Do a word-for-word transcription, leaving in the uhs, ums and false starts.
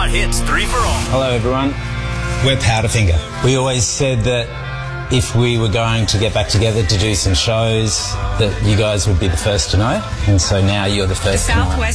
Hot Hits three for all. Hello everyone, we're Powderfinger. We always said that if we were going to get back together to do some shows, that you guys would be the first to know, and so now you're the first to know.